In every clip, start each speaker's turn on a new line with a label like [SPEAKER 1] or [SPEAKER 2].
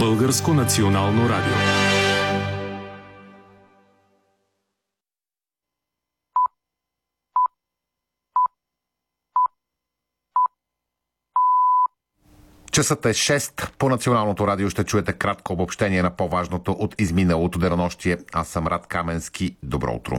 [SPEAKER 1] Българско национално радио.
[SPEAKER 2] Часът е 6. По Националното радио ще чуете кратко обобщение на по-важното от изминалото денонощие. Аз съм Рад Каменски. Добро утро.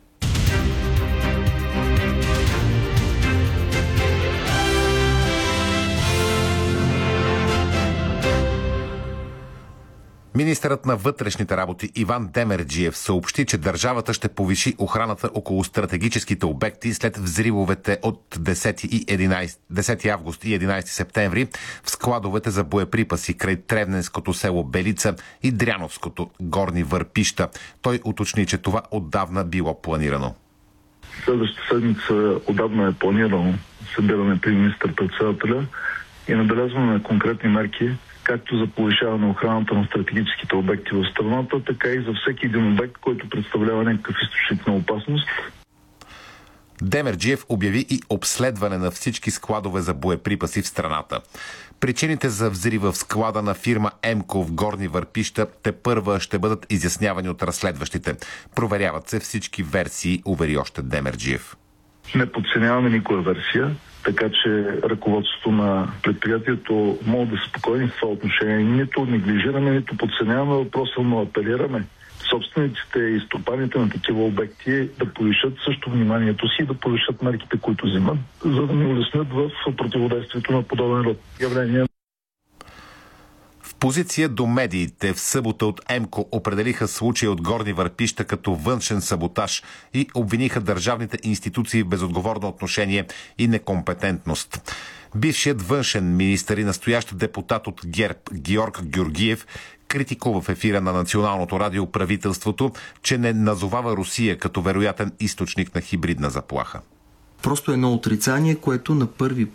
[SPEAKER 2] Министърът на вътрешните работи Иван Демерджиев съобщи, че държавата ще повиши охраната около стратегическите обекти след взривовете от 10 август и 11 септември в складовете за боеприпаси край Тревненското село Белица и Дряновското Горни Върпища. Той уточни, че това отдавна било планирано.
[SPEAKER 3] Следващата седмица отдавна е планирано събиране при министър-председателя и набелязване на конкретни мерки, както за повишаване на охраната на стратегическите обекти в страната, така и за всеки един обект, който представлява някакъв източник на опасност.
[SPEAKER 2] Демерджиев обяви и обследване на всички складове за боеприпаси в страната. Причините за взрива в склада на фирма ЕМКО в Горни Върпища тепърва ще бъдат изяснявани от разследващите. Проверяват се всички версии, увери още Демерджиев.
[SPEAKER 3] Не подценяваме никоя версия, така че ръководството на предприятието могат да са спокойни в това отношение. Нито неглижираме, нито подценяваме въпроса, но апелираме собствениците и стопаните на такива обекти да повишат също вниманието си и да повишат мерките, които взимат, за да ни улеснят в противодействието на подобен род явления.
[SPEAKER 2] В позиция до медиите в събота от ЕМКО определиха случая от Горни Върпища като външен саботаж и обвиниха държавните институции в безотговорно отношение и некомпетентност. Бившият външен министър и настоящ депутат от ГЕРБ Георг Георгиев критикува в ефира на Националното радио правителството, че не назовава Русия като вероятен източник на хибридна заплаха.
[SPEAKER 4] Просто едно отрицание, което на първи